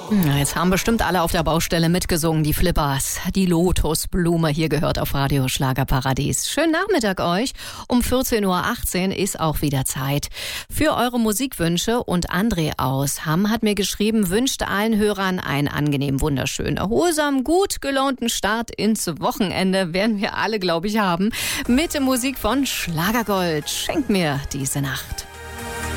Jetzt haben bestimmt alle auf der Baustelle mitgesungen, die Flippers, die Lotusblume, hier gehört auf Radio Schlagerparadies. Schönen Nachmittag euch. Um 14.18 Uhr ist auch wieder Zeit für eure Musikwünsche. Und André aus Hamm hat mir geschrieben, wünscht allen Hörern einen angenehm, wunderschönen, erholsamen, gut gelaunten Start ins Wochenende. Werden wir alle, glaube ich, haben. Mit Musik von Schlagergold. Schenkt mir diese Nacht.